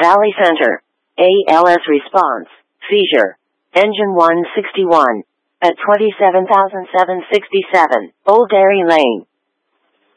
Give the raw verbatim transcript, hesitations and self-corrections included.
Valley Center. A L S response. Seizure. Engine one sixty-one. At twenty-seven thousand seven hundred sixty-seven, Old Dairy Lane.